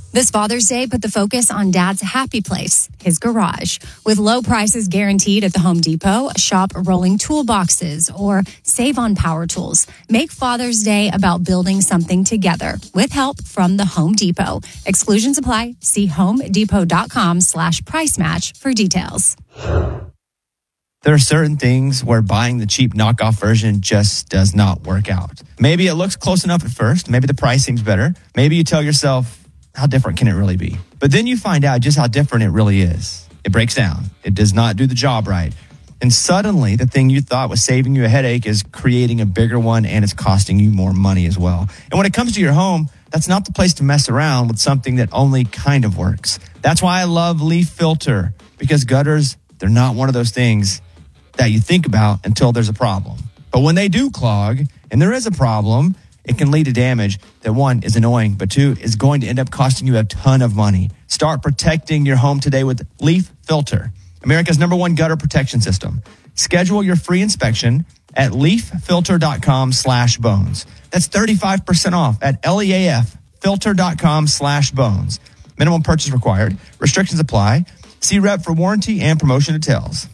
This Father's Day, put the focus on Dad's happy place, his garage. With low prices guaranteed at the Home Depot, shop rolling toolboxes or save on power tools. Make Father's Day about building something together with help from the Home Depot. Exclusions apply. See homedepot.com/price match for details. There are certain things where buying the cheap knockoff version just does not work out. Maybe it looks close enough at first. Maybe the price seems better. Maybe you tell yourself, how different can it really be? But then you find out just how different it really is. It breaks down. It does not do the job right. And suddenly, the thing you thought was saving you a headache is creating a bigger one, and it's costing you more money as well. And when it comes to your home, that's not the place to mess around with something that only kind of works. That's why I love Leaf Filter, because gutters, they're not one of those things that you think about until there's a problem. But when they do clog, and there is a problem, it can lead to damage that, one, is annoying, but two, is going to end up costing you a ton of money. Start protecting your home today with Leaf Filter, America's #1 gutter protection system. Schedule your free inspection at leaffilter.com/bones. That's 35% off at leaffilter.com/bones. Minimum purchase required. Restrictions apply. See rep for warranty and promotion details.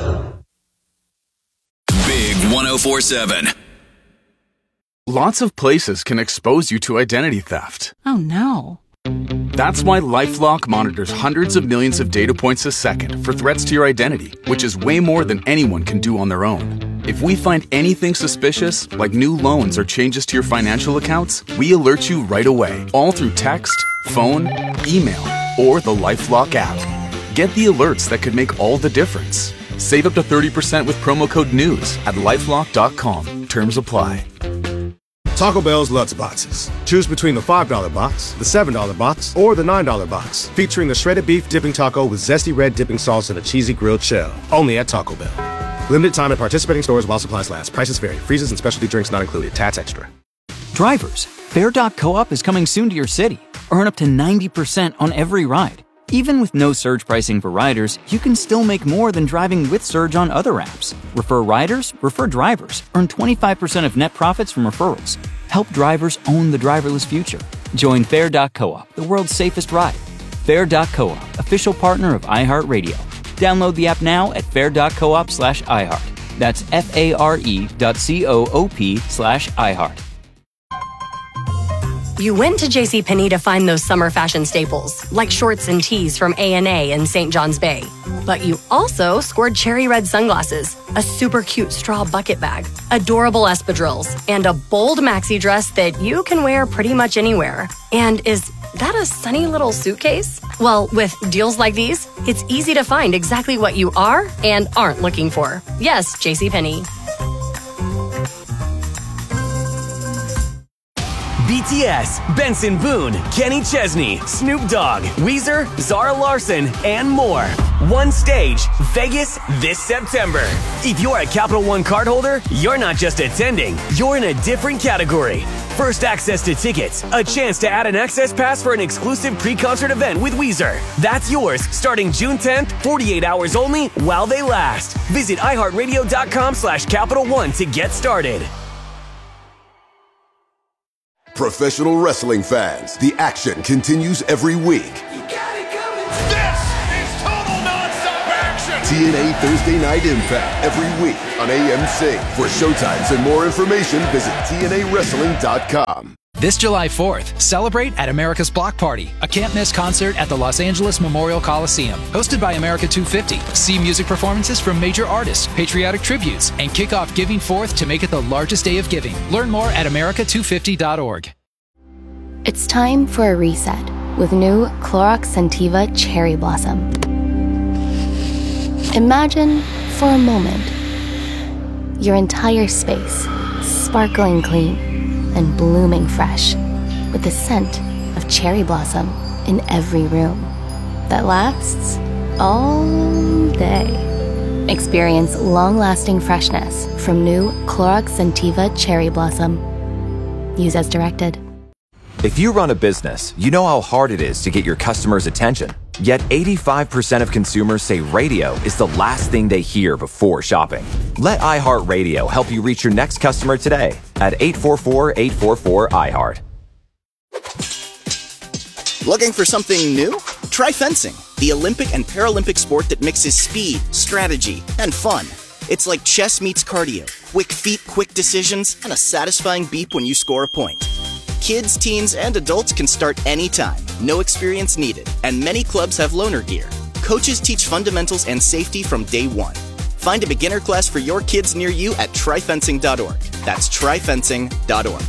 Big 104.7. Lots of places can expose you to identity theft. Oh, no. That's why LifeLock monitors hundreds of millions of data points a second for threats to your identity, which is way more than anyone can do on their own. If we find anything suspicious, like new loans or changes to your financial accounts, we alert you right away, all through text, phone, email, or the LifeLock app. Get the alerts that could make all the difference. Save up to 30% with promo code NEWS at lifelock.com. Terms apply. Taco Bell's Lutz Boxes. Choose between the $5 box, the $7 box, or the $9 box. Featuring the shredded beef dipping taco with zesty red dipping sauce and a cheesy grilled shell. Only at Taco Bell. Limited time at participating stores while supplies last. Prices vary. Freezes and specialty drinks not included. Tax extra. Drivers, Fare.coop is coming soon to your city. Earn up to 90% on every ride. Even with no surge pricing for riders, you can still make more than driving with surge on other apps. Refer riders, refer drivers. Earn 25% of net profits from referrals. Help drivers own the driverless future. Join Fare.coop, the world's safest ride. Fare.coop, official partner of iHeartRadio. Download the app now at fare.coop/iHeart. That's FARE.coop/iHeart. You went to JCPenney to find those summer fashion staples, like shorts and tees from A&A in St. John's Bay. But you also scored cherry red sunglasses, a super cute straw bucket bag, adorable espadrilles, and a bold maxi dress that you can wear pretty much anywhere. And is that a sunny little suitcase? Well, with deals like these, it's easy to find exactly what you are and aren't looking for. Yes, JCPenney. BTS, Benson Boone, Kenny Chesney, Snoop Dogg, Weezer, Zara Larson, and more. One stage, Vegas this September. If you're a Capital One cardholder, you're not just attending, you're in a different category. First access to tickets, a chance to add an access pass for an exclusive pre-concert event with Weezer. That's yours starting June 10th, 48 hours only while they last. Visit iHeartRadio.com/Capital One to get started. Professional wrestling fans, the action continues every week. You got it coming. This is total nonstop action. TNA Thursday Night Impact every week on AMC. For showtimes and more information, visit TNAWrestling.com. This July 4th, celebrate at America's Block Party, a can't-miss concert at the Los Angeles Memorial Coliseum. Hosted by America 250. See music performances from major artists, patriotic tributes, and kick off Giving Forth to make it the largest day of giving. Learn more at america250.org. It's time for a reset with new Clorox Scentiva Cherry Blossom. Imagine, for a moment, your entire space sparkling clean and blooming fresh with the scent of cherry blossom in every room that lasts all day. Experience long-lasting freshness from new Clorox Scentiva Cherry Blossom. Use as directed. If you run a business, you know how hard it is to get your customers' attention. Yet 85% of consumers say radio is the last thing they hear before shopping. Let iHeartRadio help you reach your next customer today at 844-844-iHeart. Looking for something new? Try fencing, the Olympic and Paralympic sport that mixes speed, strategy, and fun. It's like chess meets cardio. Quick feet, quick decisions, and a satisfying beep when you score a point. Kids, teens, and adults can start anytime. No experience needed. And many clubs have loaner gear. Coaches teach fundamentals and safety from day one. Find a beginner class for your kids near you at tryfencing.org. That's tryfencing.org.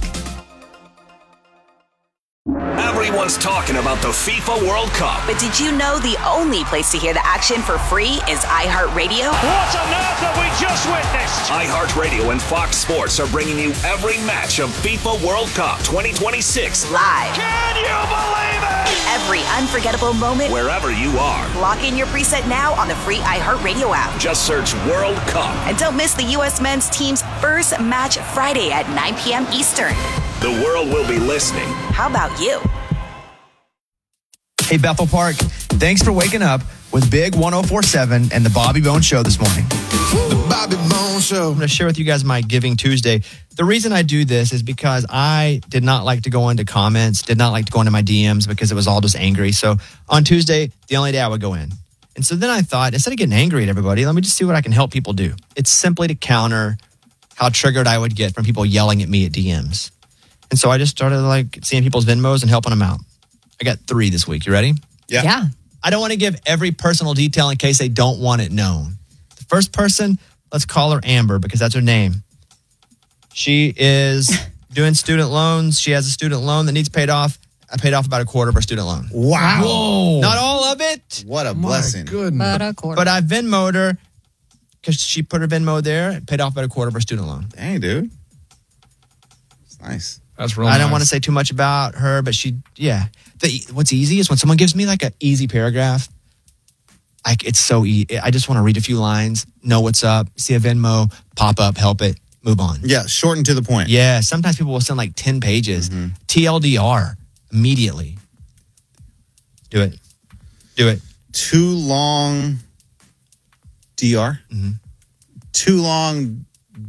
Everyone's talking about the FIFA World Cup. But did you know the only place to hear the action for free is iHeartRadio? What on earth have we just witnessed? iHeartRadio and Fox Sports are bringing you every match of FIFA World Cup 2026 live. Can you believe it? Every unforgettable moment. Wherever you are. Lock in your preset now on the free iHeartRadio app. Just search World Cup. And don't miss the U.S. men's team's first match Friday at 9 p.m. Eastern. The world will be listening. How about you? Hey, Bethel Park, thanks for waking up with Big 104.7 and the Bobby Bones Show this morning. The Bobby Bones Show. I'm going to share with you guys my Giving Tuesday. The reason I do this is because I did not like to go into comments, did not like to go into my DMs because it was all just angry. So on Tuesday, the only day I would go in. And so then I thought, instead of getting angry at everybody, let me just see what I can help people do. It's simply to counter how triggered I would get from people yelling at me at DMs. And so I just started seeing people's Venmos and helping them out. I got 3 this week. You ready? Yeah. I don't want to give every personal detail in case they don't want it known. The first person, let's call her Amber because that's her name. She is doing student loans. She has a student loan that needs paid off. I paid off about a quarter of her student loan. Wow. Whoa. Not all of it. What a blessing. But a quarter. But I Venmo'd her because she put her Venmo there and paid off about a quarter of her student loan. Dang, dude. It's nice. That's real I nice. don't want to say too much about her, but what's easy is when someone gives me like an easy paragraph, it's so easy. I just want to read a few lines, know what's up, see a Venmo, pop up, help it, move on. Yeah, short and to the point. Yeah, sometimes people will send like 10 pages. TLDR, immediately. Do it. Too long DR? Too long...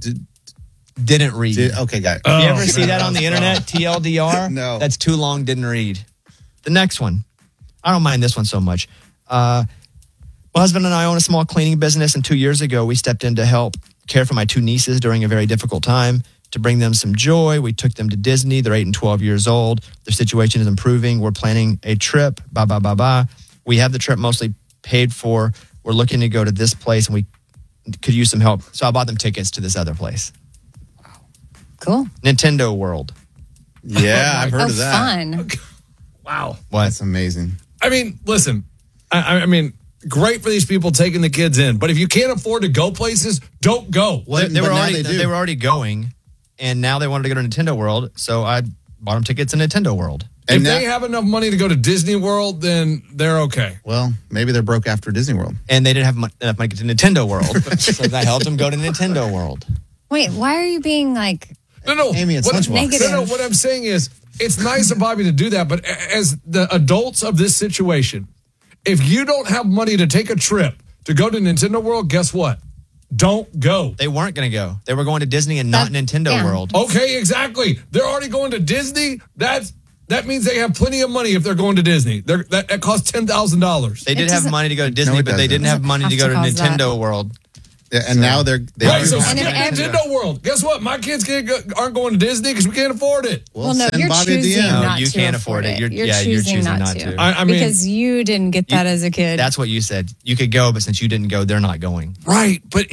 Didn't read. Okay, got it. You ever see that on the internet? TLDR? No. That's too long, didn't read. The next one. I don't mind this one so much. My husband and I own a small cleaning business, and 2 years ago, we stepped in to help care for my 2 nieces during a very difficult time. To bring them some joy, we took them to Disney. They're 8 and 12 years old. Their situation is improving. We're planning a trip. We have the trip mostly paid for. We're looking to go to this place, and we could use some help. So I bought them tickets to this other place. Cool. Nintendo World. Yeah, I've heard of that. Fun. Wow. What? That's amazing. I mean, listen, I mean, great for these people taking the kids in, but if you can't afford to go places, don't go. They were already going, and now they wanted to go to Nintendo World, so I bought them tickets to Nintendo World. If they have enough money to go to Disney World, then they're okay. Well, maybe they're broke after Disney World. And they didn't have enough money to get to Nintendo World, so that helped them go to Nintendo World. Wait, why are you being No, Amy, it's negative? No, what I'm saying is, it's nice of Bobby to do that, but as the adults of this situation, if you don't have money to take a trip to go to Nintendo World, guess what? Don't go. They weren't going to go. They were going to Disney and not Nintendo World. Okay, exactly. They're already going to Disney. That means they have plenty of money if they're going to Disney. That costs $10,000. They did have money to go to Disney, but they didn't have money to go to Nintendo World. Yeah, and now they right, so skip Nintendo World. Guess what? My kids aren't going to Disney because we can't afford it. Well, no, you're choosing not to. You can't afford it. You're choosing not to. I mean, because you didn't get that as a kid. That's what you said. You could go, but since you didn't go, they're not going. Right, but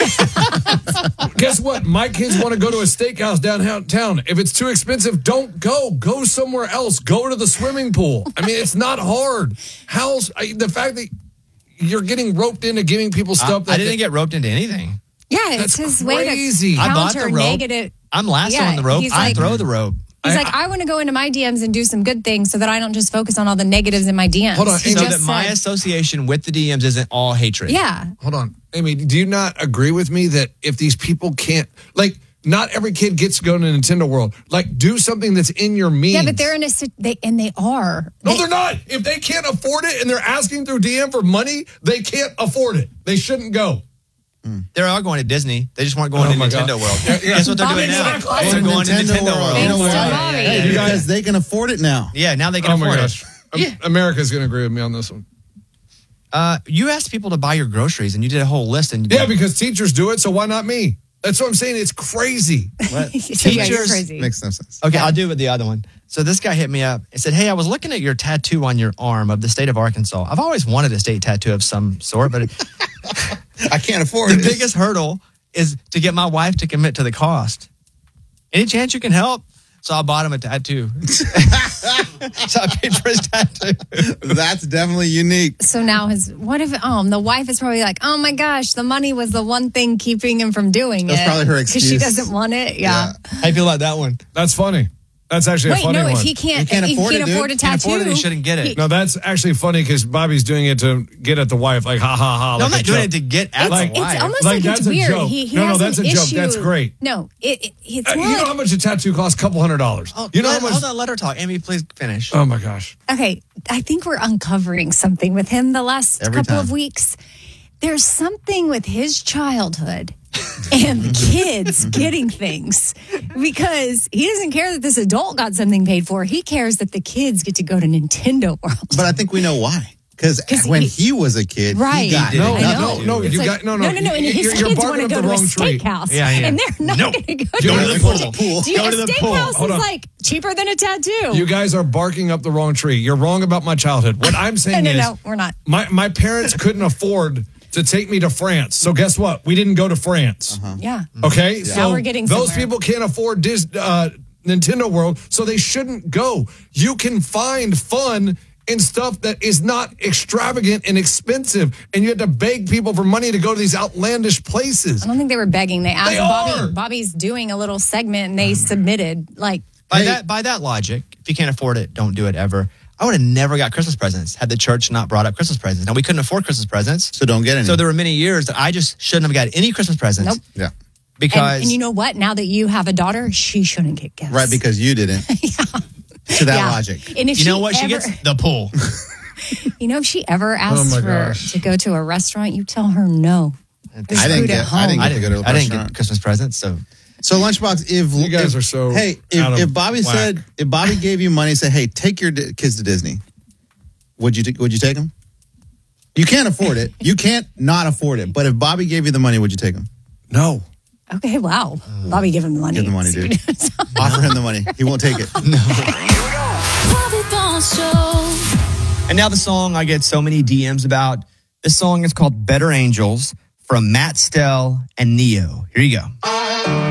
guess what? My kids want to go to a steakhouse downtown. If it's too expensive, don't go. Go somewhere else. Go to the swimming pool. I mean, it's not hard. The fact that you're getting roped into giving people stuff. I didn't get roped into anything. Yeah, it's his way to I bought counter the rope. negative. I'm last on the rope. I throw the rope. He's I want to go into my DMs and do some good things so that I don't just focus on all the negatives in my DMs. Hold on. So that my association with the DMs isn't all hatred. Yeah. Hold on. Amy, do you not agree with me that if these people can't, not every kid gets to go to Nintendo World. Do something that's in your means. Yeah, but they're in they are. No, they're not. If they can't afford it and they're asking through DM for money, they can't afford it. They shouldn't go. They're all going to Disney. They just weren't going to Nintendo World. Guess what they're doing now? They're going to Nintendo World. You know why? Hey, because they can afford it now. Yeah, now they can afford it. America's going to agree with me on this one. You asked people to buy your groceries, and you did a whole list. And because teachers do it, so why not me? That's what I'm saying. It's crazy. Teachers crazy. Makes no sense. Okay, I'll do it with the other one. So this guy hit me up and said, hey, I was looking at your tattoo on your arm of the state of Arkansas. I've always wanted a state tattoo of some sort, but I can't afford it. it. The biggest hurdle is to get my wife to commit to the cost. Any chance you can help? So I bought him a tattoo. So I paid for his tattoo. That's definitely unique. So now the wife is probably like, oh my gosh, the money was the one thing keeping him from doing it. That's probably her excuse. Because she doesn't want it. Yeah. How do you feel about that one? That's funny. That's actually a funny one. Wait, no, if he can't afford a tattoo. Can't afford it, he shouldn't get it. No, that's actually funny because Bobby's doing it to get at the wife. Like, ha, ha, ha. No, like I'm not doing it to get at the wife. It's almost like that's it's weird. A joke. He no, has that's an a joke. issue. That's great. No, it's more you know how much a tattoo costs? $200. Oh, you know how much? Hold on, let her talk. Amy, please finish. Oh, my gosh. Okay, I think we're uncovering something with him the last couple of weeks. There's something with his childhood and the kids getting things because he doesn't care that this adult got something paid for. He cares that the kids get to go to Nintendo World. But I think we know why. Because when he was a kid, right? He got no. And his kids want to go to a steakhouse, and they're not going to go to the pool. Steakhouse is like cheaper than a tattoo. You guys are barking up the wrong tree. You're wrong about my childhood. What I'm saying is, no, we're not. My parents couldn't afford to take me to France. So guess what? We didn't go to France. Yeah. Okay. Yeah. So now we're getting those somewhere. people can't afford Nintendo World, so they shouldn't go. You can find fun in stuff that is not extravagant and expensive, and you have to beg people for money to go to these outlandish places. I don't think they were begging. They asked are. Bobby's doing a little segment, and they submitted like by that logic. If you can't afford it, don't do it ever. I would have never got Christmas presents had the church not brought up Christmas presents. Now, we couldn't afford Christmas presents. So don't get any. So there were many years that I just shouldn't have got any Christmas presents. Nope. Yeah. Because and you know what? Now that you have a daughter, she shouldn't get gifts. Right, because you didn't. To that logic. And if you know what? She gets the pool. You know, if she ever asks to go to a restaurant, you tell her no. I didn't get to go to a restaurant. I didn't get Christmas presents, so Lunchbox, if you guys are so if Bobby said, if Bobby gave you money and said, hey, take your kids to Disney, would you take them? You can't afford it. You can't not afford it. But if Bobby gave you the money, would you take them? No. Okay, wow. Bobby, give him the money. Give the money, dude. Offer him the money. He won't take it. No. And now the song I get so many DMs about. This song is called Better Angels from Matt Stell and Neo. Here you go.